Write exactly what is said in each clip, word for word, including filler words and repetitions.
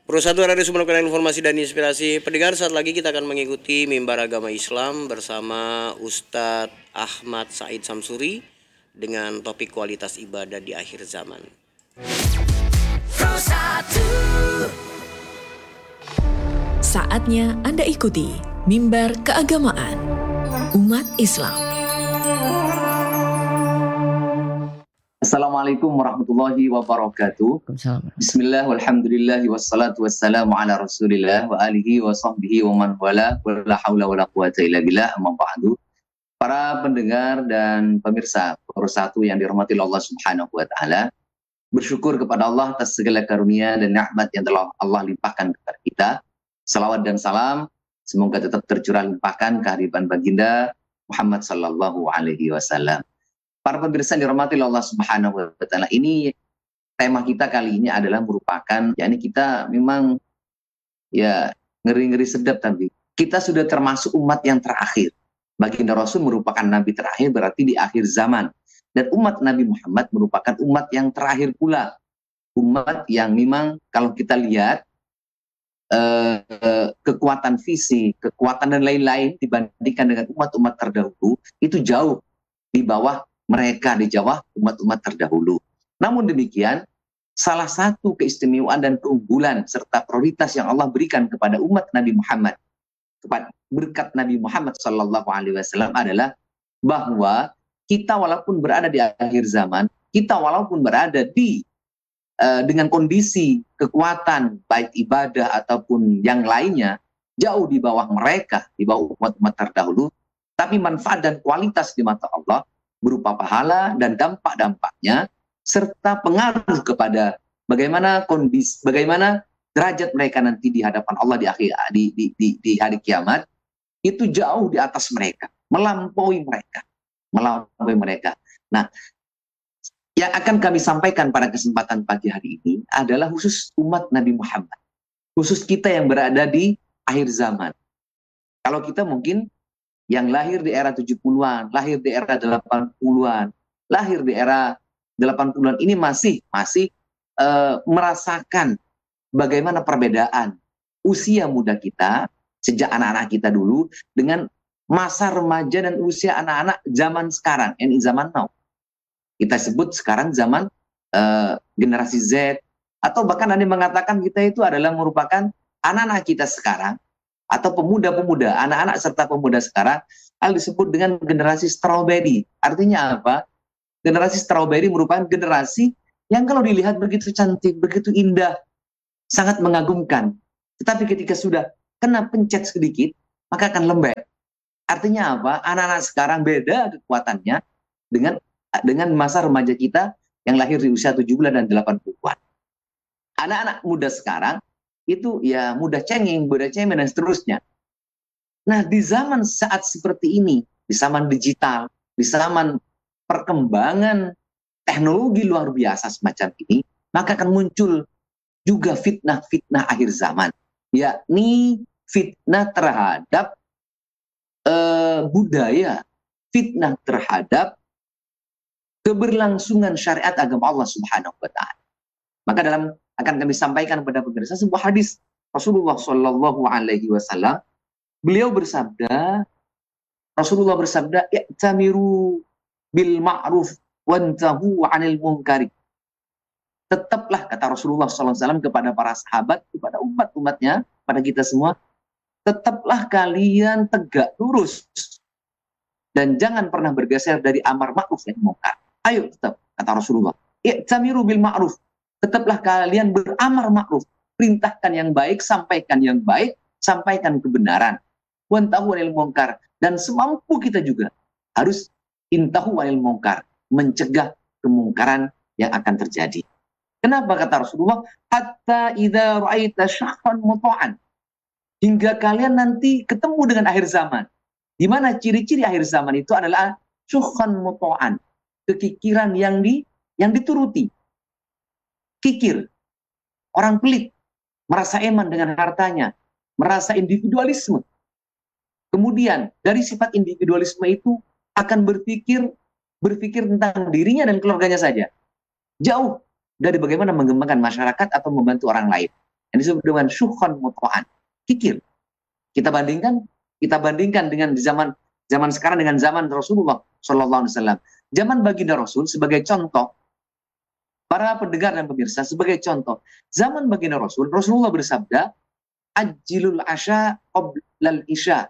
Persatuan Radio Sumatera Informasi dan Inspirasi. Pendengar, saat lagi kita akan mengikuti mimbar agama Islam bersama Ustadz Ahmad Said Samsuri dengan topik kualitas ibadah di akhir zaman. Saatnya Anda ikuti mimbar keagamaan umat Islam. Assalamualaikum warahmatullahi wabarakatuh. Bismillah walhamdulillah wassalatu wassalamu ala rasulillah wa alihi wa sahbihi wa man wala wa la hawla wa la quwata illa billah amma ba'du. Para pendengar dan pemirsa Persatu yang dirahmati Allah Subhanahu wa taala, bersyukur kepada Allah atas segala karunia dan nikmat yang telah Allah limpahkan kepada kita. Salawat dan salam semoga tetap tercurah limpahkan kehadiran baginda Muhammad sallallahu alaihi wasallam. Para pemirsa yang dirahmati Allah Subhanahu wa taala, ini tema kita kali ini adalah merupakan, yakni kita memang ya ngeri-ngeri sedap, tapi kita sudah termasuk umat yang terakhir. Baginda Rasul merupakan nabi terakhir, berarti di akhir zaman. Dan umat Nabi Muhammad merupakan umat yang terakhir pula. Umat yang memang kalau kita lihat eh, eh, kekuatan fisik, kekuatan dan lain-lain dibandingkan dengan umat-umat terdahulu itu jauh di bawah mereka, di Jawa umat-umat terdahulu. Namun demikian, salah satu keistimewaan dan keunggulan serta prioritas yang Allah berikan kepada umat Nabi Muhammad, kepada berkat Nabi Muhammad Sallallahu Alaihi Wasallam adalah bahwa kita walaupun berada di akhir zaman, kita walaupun berada di uh, dengan kondisi kekuatan baik ibadah ataupun yang lainnya jauh di bawah mereka, di bawah umat-umat terdahulu, tapi manfaat dan kualitas di mata Allah berupa pahala dan dampak-dampaknya serta pengaruh kepada bagaimana kondisi, bagaimana derajat mereka nanti di hadapan Allah di akhir di, di, di, di hari kiamat itu jauh di atas mereka, melampaui mereka, melampaui mereka. Nah, yang akan kami sampaikan pada kesempatan pagi hari ini adalah khusus umat Nabi Muhammad, khusus kita yang berada di akhir zaman. Kalau kita mungkin yang lahir di era tujuh puluhan, lahir di era delapan puluhan, lahir di era delapan puluhan ini masih masih uh, merasakan bagaimana perbedaan usia muda kita sejak anak-anak kita dulu dengan masa remaja dan usia anak-anak zaman sekarang, ini zaman now. Kita sebut sekarang zaman uh, generasi Z, atau bahkan ada yang mengatakan kita itu adalah merupakan anak-anak kita sekarang, atau pemuda-pemuda, anak-anak serta pemuda sekarang, hal disebut dengan generasi strawberry. Artinya apa? Generasi strawberry merupakan generasi yang kalau dilihat begitu cantik, begitu indah, sangat mengagumkan. Tetapi ketika sudah kena pencet sedikit, maka akan lembek. Artinya apa? Anak-anak sekarang beda kekuatannya dengan dengan masa remaja kita yang lahir di usia tujuh bulan dan delapan puluhan. Anak-anak muda sekarang itu ya mudah cengeng, mudah cemen, dan seterusnya. Nah, di zaman saat seperti ini, di zaman digital, di zaman perkembangan teknologi luar biasa semacam ini, maka akan muncul juga fitnah-fitnah akhir zaman, yakni fitnah terhadap uh, budaya, fitnah terhadap keberlangsungan syariat agama Allah Subhanahu wa taala. Maka dalam akan kami sampaikan kepada pemirsa sebuah hadis Rasulullah Shallallahu Alaihi Wasallam. Beliau bersabda, Rasulullah bersabda, "I'tamiru bil ma'ruf wantahu 'anil munkari." Tetaplah, kata Rasulullah Shallallahu Alaihi Wasallam kepada para sahabat, kepada umat-umatnya, pada kita semua, tetaplah kalian tegak lurus dan jangan pernah bergeser dari amar ma'ruf dan munkar. Ayo tetap, kata Rasulullah, "I'tamiru bil ma'ruf." Tetaplah kalian beramar ma'ruf, perintahkan yang baik, sampaikan yang baik, sampaikan kebenaran. Wantahu 'anil munkar, dan semampu kita juga harus intahu 'anil munkar, mencegah kemungkaran yang akan terjadi. Kenapa kata Rasulullah? Hatta idza ra'aita syahran muta'an. Hingga kalian nanti ketemu dengan akhir zaman. Di mana ciri-ciri akhir zaman itu adalah syahran muta'an, kekikiran yang di yang dituruti. Kikir, orang pelit, merasa eman dengan hartanya, merasa individualisme. Kemudian dari sifat individualisme itu akan berpikir berpikir tentang dirinya dan keluarganya saja, jauh dari bagaimana mengembangkan masyarakat atau membantu orang lain. Yang disebut dengan syukhon muto'an, kikir. Kita bandingkan, kita bandingkan dengan di zaman zaman sekarang dengan zaman Rasulullah Shallallahu Alaihi Wasallam. Zaman baginda Rasul sebagai contoh, para pendengar dan pemirsa sebagai contoh, zaman baginda Rasul, Rasulullah bersabda, ajilul asya qoblal isya.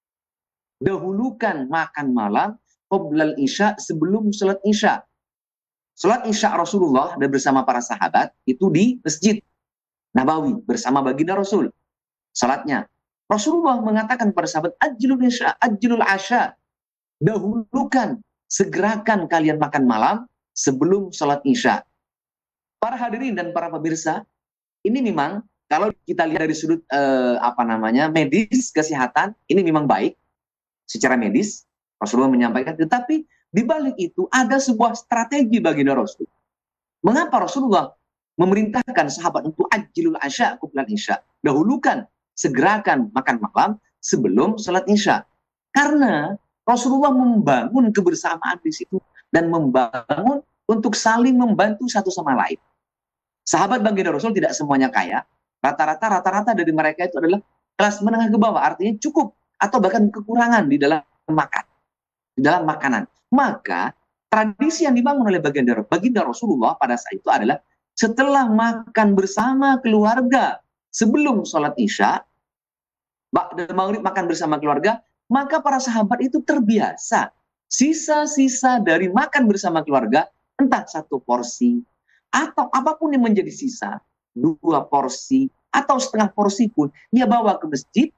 Dahulukan makan malam qoblal isya, sebelum sholat isya. Sholat isya Rasulullah dan bersama para sahabat itu di Masjid Nabawi bersama baginda Rasul. Sholatnya Rasulullah mengatakan kepada sahabat, ajilul isya, ajilul asya. Dahulukan, segerakan kalian makan malam sebelum sholat isya. Para hadirin dan para pemirsa, ini memang kalau kita lihat dari sudut eh, apa namanya medis kesehatan, ini memang baik secara medis. Rasulullah menyampaikan, tetapi di balik itu ada sebuah strategi baginda Rasul. Mengapa Rasulullah memerintahkan sahabat untuk ajilul asya qabla isya, dahulukan, segerakan makan malam sebelum sholat isya? Karena Rasulullah membangun kebersamaan di situ dan membangun untuk saling membantu satu sama lain. Sahabat baginda Rasul tidak semuanya kaya, rata-rata rata-rata dari mereka itu adalah kelas menengah ke bawah, artinya cukup atau bahkan kekurangan di dalam makan, di dalam makanan. Maka tradisi yang dibangun oleh baginda, baginda Rasulullah pada saat itu adalah setelah makan bersama keluarga sebelum sholat isya, ba'da maghrib makan bersama keluarga, maka para sahabat itu terbiasa sisa-sisa dari makan bersama keluarga, entah satu porsi atau apapun yang menjadi sisa, dua porsi atau setengah porsi pun, ia bawa ke masjid,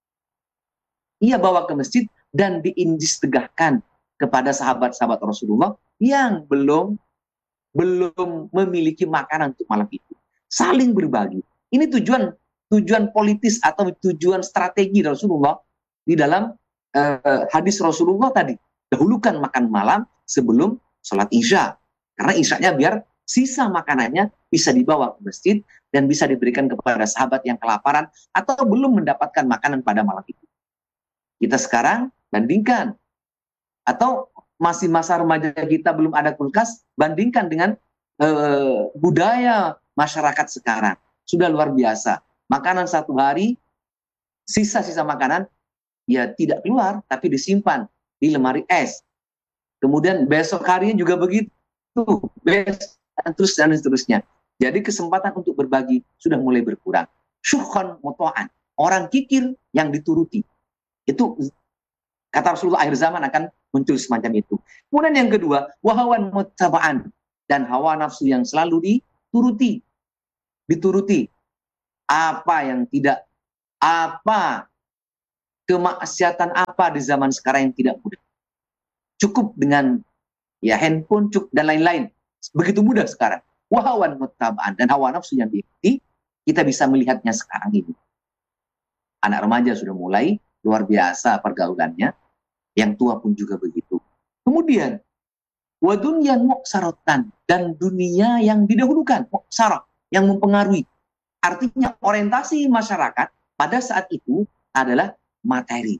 ia bawa ke masjid dan diindistegahkan kepada sahabat-sahabat Rasulullah yang belum belum memiliki makanan untuk malam itu. Saling berbagi. Ini tujuan tujuan politis atau tujuan strategi Rasulullah di dalam uh, hadis Rasulullah tadi. Dahulukan makan malam sebelum sholat isya. Karena isyanya biar sisa makanannya bisa dibawa ke masjid dan bisa diberikan kepada sahabat yang kelaparan atau belum mendapatkan makanan pada malam itu. Kita sekarang bandingkan, atau masih masa remaja kita belum ada kulkas, bandingkan dengan uh, budaya masyarakat sekarang. Sudah luar biasa. Makanan satu hari, sisa-sisa makanan, ya tidak keluar, tapi disimpan di lemari es. Kemudian besok harinya juga begitu. Besok, dan terus dan seterusnya. Jadi kesempatan untuk berbagi sudah mulai berkurang. Syukhon muto'an. Orang kikir yang dituruti. Itu kata Rasulullah, akhir zaman akan muncul semacam itu. Kemudian yang kedua, wahawan muttaba'an, dan hawa nafsu yang selalu dituruti. Dituruti. Apa yang tidak, apa kemaksiatan apa di zaman sekarang yang tidak mudah. Cukup dengan ya handphone, cukup dan lain-lain. Begitu mudah sekarang. Wahawan muttaba'an, dan hawa nafsu yang diikuti, kita bisa melihatnya sekarang ini. Anak remaja sudah mulai luar biasa pergaulannya, yang tua pun juga begitu. Kemudian wa dunyan muqsaratan, dan dunia yang didahulukan, muqsarah, yang mempengaruhi. Artinya orientasi masyarakat pada saat itu adalah materi.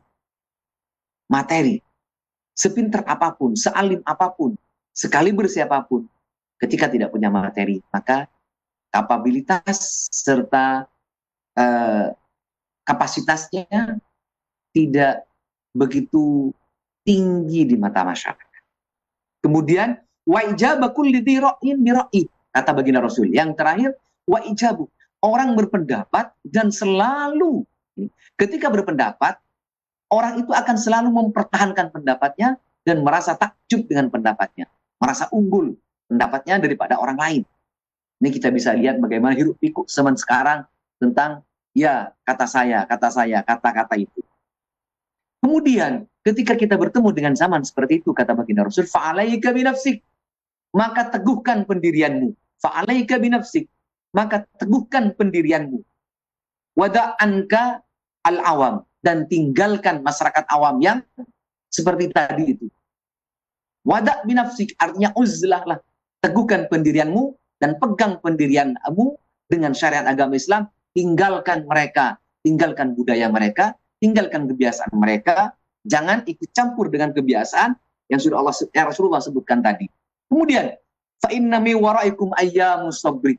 Materi. Sepintar apapun, sealim apapun, sekaliber siapapun, ketika tidak punya materi, maka kapabilitas serta eh, kapasitasnya tidak begitu tinggi di mata masyarakat. Kemudian wa ijaba kulli dzi ra'yin bi ra'yi, kata baginda Rasul. Yang terakhir, wa ijabu, orang berpendapat dan selalu ketika berpendapat, orang itu akan selalu mempertahankan pendapatnya dan merasa takjub dengan pendapatnya, merasa unggul pendapatnya daripada orang lain. Ini kita bisa lihat bagaimana hiruk pikuk zaman sekarang tentang ya kata saya, kata saya, kata-kata itu. Kemudian ketika kita bertemu dengan zaman seperti itu, kata baginda Rasul, fa'alaika binafsik, maka teguhkan pendirianmu. Fa'alaika binafsik, maka teguhkan pendirianmu. Wada'anka al-awam, dan tinggalkan masyarakat awam yang seperti tadi itu. Wada' binafsik, artinya uzlah lah, teguhkan pendirianmu dan pegang pendirianmu dengan syariat agama Islam. Tinggalkan mereka, tinggalkan budaya mereka, tinggalkan kebiasaan mereka, jangan ikut campur dengan kebiasaan yang sudah Allah yang Rasulullah sebutkan tadi. Kemudian, fa inna mi waraikum ayyamus sabri,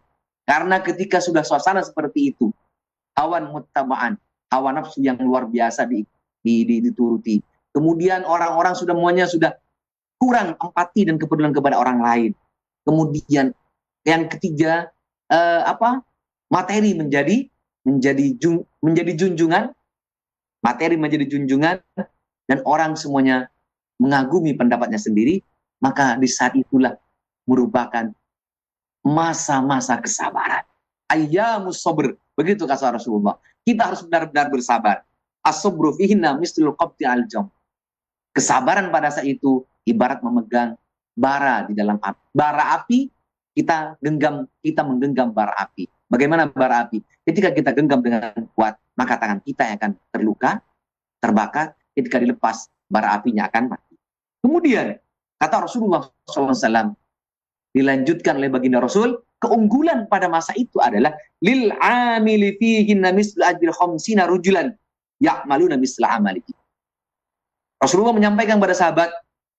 Karena ketika sudah suasana seperti itu, hawan muttaba'an, hawa nafsu yang luar biasa di, di, di, dituruti. Kemudian orang-orang sudah semuanya sudah kurang empati dan kepedulian kepada orang lain. Kemudian yang ketiga, eh, apa? materi menjadi menjadi jun, menjadi junjungan, materi menjadi junjungan, dan orang semuanya mengagumi pendapatnya sendiri, maka di saat itulah merupakan masa-masa kesabaran. Ayyamus sabr, begitu kata Rasulullah. Kita harus benar-benar bersabar. As-sabru fihinna mislul qabdi al-jam. Kesabaran pada saat itu ibarat memegang bara di dalam api. Bara api, kita genggam, kita menggenggam bara api. Bagaimana bara api? Ketika kita genggam dengan kuat, maka tangan kita yang akan terluka, terbakar. Ketika dilepas, bara apinya akan mati. Kemudian, kata Rasulullah shallallahu alaihi wasallam, dilanjutkan oleh baginda Rasul, keunggulan pada masa itu adalah lil amili fihinna mislu ajri khamsina rujulan ya'maluna misla amalihi. Rasulullah menyampaikan kepada sahabat,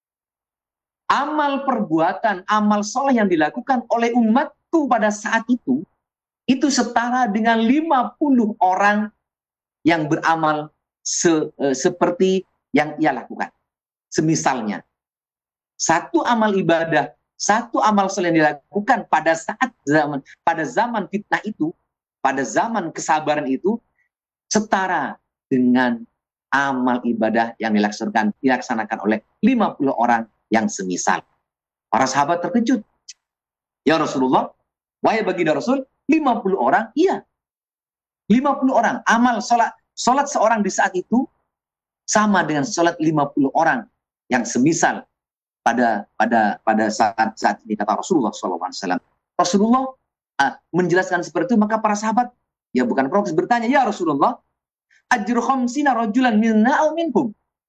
amal perbuatan, amal soleh yang dilakukan oleh umatku pada saat itu, itu setara dengan lima puluh orang yang beramal se, e, seperti yang ia lakukan. Semisalnya, satu amal ibadah, satu amal soleh yang dilakukan pada saat zaman, pada zaman fitnah itu, pada zaman kesabaran itu, setara dengan amal ibadah yang dilaksanakan, dilaksanakan oleh lima puluh orang yang semisal. Para sahabat terkejut. Ya Rasulullah, wahai baginda Rasul, lima puluh orang? Iya. lima puluh orang. Amal sholat, sholat seorang di saat itu sama dengan sholat lima puluh orang yang semisal pada pada pada saat saat ini, kata Rasulullah shallallahu alaihi wasallam. Rasulullah uh, menjelaskan seperti itu, maka para sahabat ya bukan protes bertanya, ya Rasulullah, ajru khamsina rajulan minna aw minhum.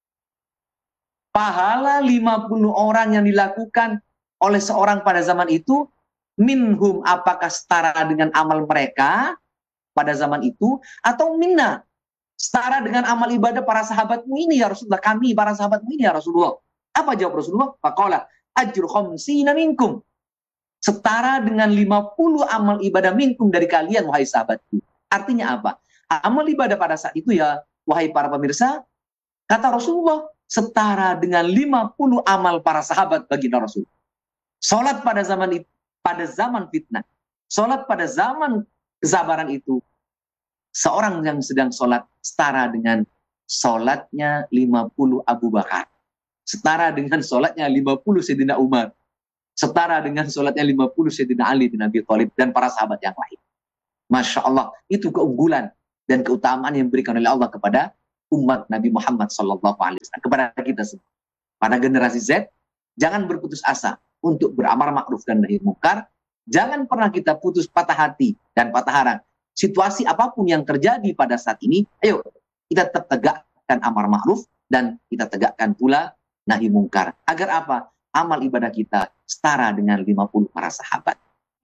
Pahala lima puluh orang yang dilakukan oleh seorang pada zaman itu, minhum, apakah setara dengan amal mereka pada zaman itu, atau minna, setara dengan amal ibadah para sahabatmu ini ya Rasulullah, kami para sahabatmu ini ya Rasulullah. Apa jawab Rasulullah? Faqala ajru khamsina minkum, setara dengan lima puluh amal ibadah minkum dari kalian wahai sahabatku. Artinya apa? Amal ibadah pada saat itu ya wahai para pemirsa, kata Rasulullah, setara dengan lima puluh amal para sahabat baginda Rasul. Salat pada zaman itu, pada zaman fitnah, salat pada zaman kesabaran itu, seorang yang sedang salat setara dengan salatnya lima puluh Abu Bakar, setara dengan salatnya lima puluh Sayyidina Umar, setara dengan salatnya lima puluh Sayyidina Ali bin Abi Thalib dan para sahabat yang lain. Masya Allah, itu keunggulan dan keutamaan yang diberikan oleh Allah kepada umat Nabi Muhammad Sallallahu Alaihi Wasallam, kepada kita semua. Pada generasi Z, jangan berputus asa untuk beramar ma'ruf dan nahi munkar. Jangan pernah kita putus patah hati dan patah harapan. Situasi apapun yang terjadi pada saat ini, ayo kita tetap tegakkan amar ma'ruf dan kita tegakkan pula nahi munkar. Agar apa? Amal ibadah kita setara dengan lima puluh para sahabat.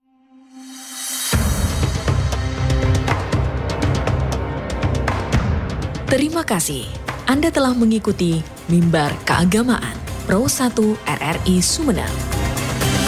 Terima kasih Anda telah mengikuti Mimbar Keagamaan Pro satu R R I Sumedang.